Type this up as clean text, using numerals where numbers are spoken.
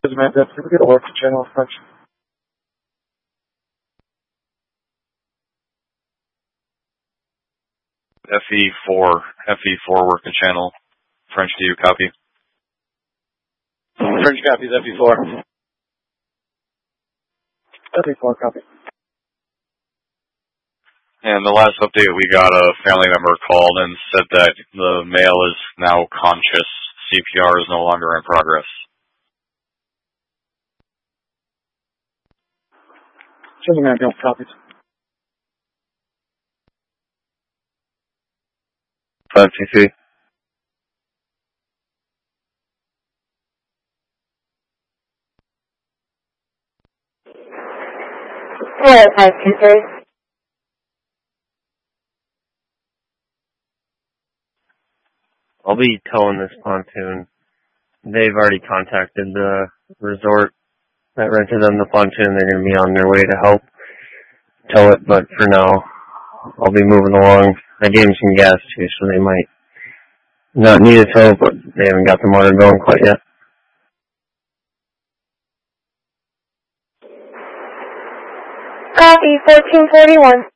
Man, that's a good work channel French. FE4 work the channel. French, do you copy? French copies, FE4. FE4 copy. And the last update, we got a family member called and said that the male is now conscious. CPR is no longer in progress. Man, don't copy. 523. Yeah, 523. I'll be towing this pontoon. They've already contacted the resort that rented them the pontoon. They're going to be on their way to help tow it, but for now, I'll be moving along. I gave them some gas too, so they might not need a tow, but they haven't got the motor going quite yet. Copy, 1441.